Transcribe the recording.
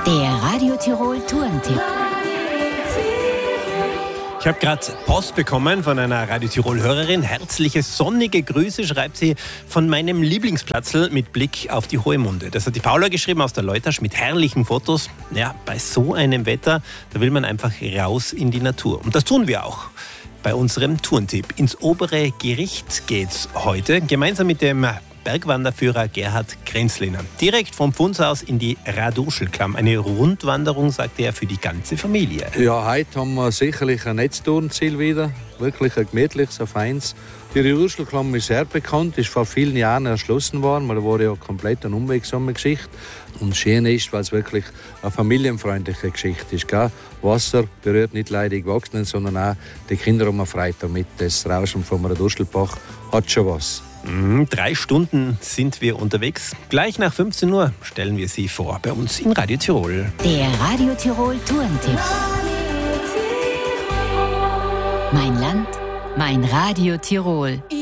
Der Radio Tirol Tourentipp. Ich habe gerade Post bekommen von einer Radio Tirol-Hörerin. Herzliche, sonnige Grüße, schreibt sie, von meinem Lieblingsplatzl mit Blick auf die Hohe Munde. Das hat die Paula geschrieben aus der Leutasch mit herrlichen Fotos. Ja, bei so einem Wetter, da will man einfach raus in die Natur. Und das tun wir auch bei unserem Tourentipp. Ins obere Gericht geht's heute, gemeinsam mit dem Bergwanderführer Gerhard Grenzliner. Direkt vom Pfundshaus in die Radoschelklamm. Eine Rundwanderung, sagte er, für die ganze Familie. Ja, heute haben wir sicherlich ein Netztourenziel wieder. Wirklich ein gemütliches, ein feines. Die Radoschelklamm ist sehr bekannt, ist vor vielen Jahren erschlossen worden. Da war ja komplett eine unwegsame Geschichte. Und schön ist, weil es wirklich eine familienfreundliche Geschichte ist. Gell? Wasser berührt nicht leidig Erwachsenen, sondern auch die Kinder haben Freude damit. Das Rauschen vom Radoschelbach hat schon was. 3 Stunden sind wir unterwegs. Gleich nach 15 Uhr stellen wir Sie vor bei uns in Radio Tirol. Der Radio Tirol Tourentipp. Mein Land, mein Radio Tirol.